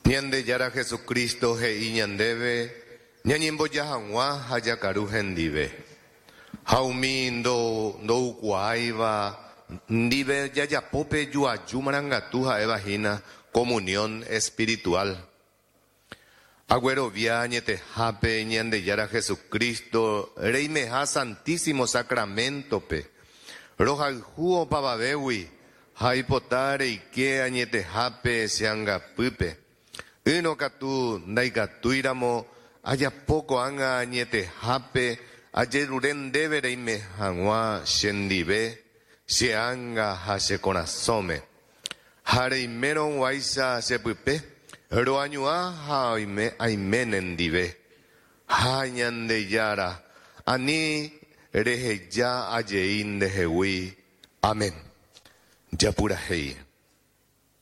Ñande yara Jesucristo he iñandebe, ñañimbo yahangwa hayakaru hendive. Haumi ndo ukuaiva, ndive yayapope yuayumarangatuja evajina comunión espiritual. Agüero via ñete jape ñande yara Jesucristo, reimeja santísimo sacramento pe. Roja juo pavabewi, haipotare ike añete jape seanga pupe. Uno katu naikatuiramo, haya poco anga añete jape, ayeruren debe reimejangwa shendive, seanga hase corazome. Hareimeron waisa se pupe. Roañua haime aimenendive. Hañande yara. Ani reheya ayein de hewi. Amén. Yapura hei.